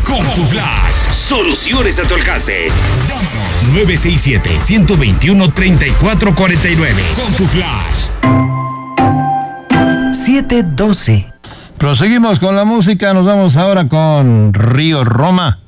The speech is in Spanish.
CompuFlash. Soluciones a tu alcance. Llámanos 967-121-3449. CompuFlash. 7:12. Proseguimos con la música. Nos vamos ahora con Río Roma.